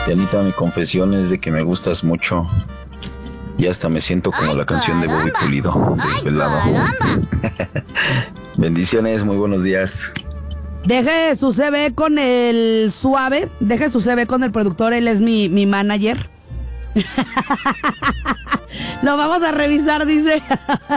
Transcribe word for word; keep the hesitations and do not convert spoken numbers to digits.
Dianita, mi confesión es de que me gustas mucho. Y hasta me siento como Ay, la canción de Bobby caramba. Pulido, ¡Ay, desvelado. caramba! Bendiciones, muy buenos días. Deje su C V con el suave, deje su C V con el productor, él es mi, mi manager. Lo vamos a revisar, dice.